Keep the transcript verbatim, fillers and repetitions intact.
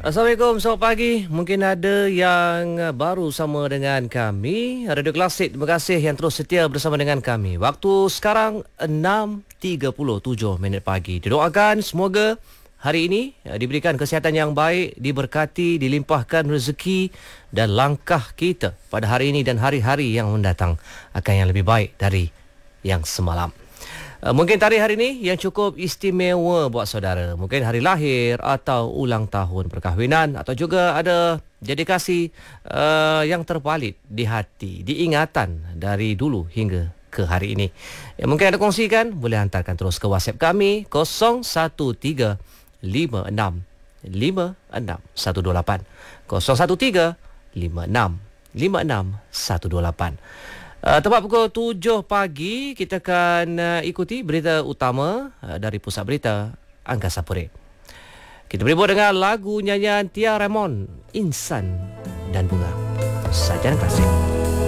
Assalamualaikum, selamat pagi. Mungkin ada yang uh, baru sama dengan kami. Radio Klasik, terima kasih yang terus setia bersama dengan kami. Waktu sekarang enam tiga puluh tujuh minit pagi. Didoakan semoga hari ini uh, diberikan kesihatan yang baik, diberkati, dilimpahkan rezeki dan langkah kita pada hari ini dan hari-hari yang mendatang akan yang lebih baik dari yang semalam. Uh, mungkin tarikh hari ini yang cukup istimewa buat saudara. Mungkin hari lahir atau ulang tahun perkahwinan atau juga ada dedikasi uh, yang terpalit di hati, diingatan dari dulu hingga ke hari ini. Yang mungkin anda kongsikan, boleh hantarkan terus ke WhatsApp kami kosong satu tiga lima enam lima enam satu dua lapan kosong satu tiga lima enam lima enam satu dua lapan. Uh, tepat pukul tujuh pagi, kita akan uh, ikuti berita utama uh, dari Pusat Berita Angkasa Puri. Kita beri buat dengan lagu nyanyian Tia Ramon, Insan dan Bunga. Saja kasih.